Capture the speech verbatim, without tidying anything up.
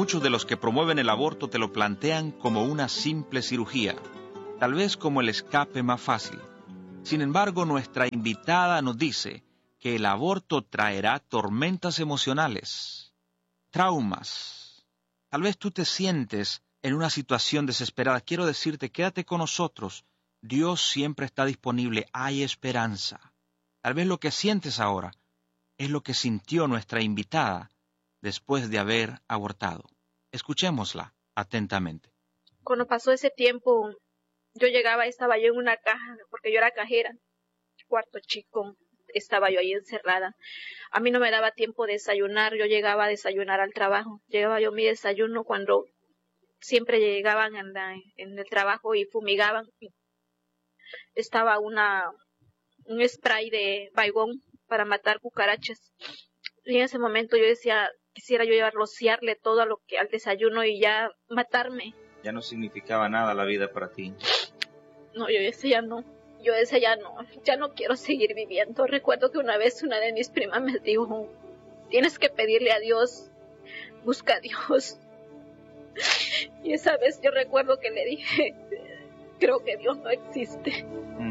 Muchos de los que promueven el aborto te lo plantean como una simple cirugía, tal vez como el escape más fácil. Sin embargo, nuestra invitada nos dice que el aborto traerá tormentas emocionales, traumas. Tal vez tú te sientes en una situación desesperada. Quiero decirte, quédate con nosotros. Dios siempre está disponible. Hay esperanza. Tal vez lo que sientes ahora es lo que sintió nuestra invitada después de haber abortado. Escuchémosla atentamente. Cuando pasó ese tiempo, yo llegaba, estaba yo en una caja, porque yo era cajera, cuarto chico, estaba yo ahí encerrada. A mí no me daba tiempo de desayunar, yo llegaba a desayunar al trabajo. Llegaba yo mi desayuno cuando siempre llegaban en, la, en el trabajo y fumigaban. Estaba una un spray de Baygon para matar cucarachas. Y en ese momento yo decía, quisiera yo llevar, rociarle todo a lo que, al desayuno y ya matarme. Ya no significaba nada la vida para ti. No, yo decía no. Yo decía ya no, ya no quiero seguir viviendo. Recuerdo que una vez una de mis primas me dijo, tienes que pedirle a Dios, busca a Dios. Y esa vez yo recuerdo que le dije, creo que Dios no existe. Mm.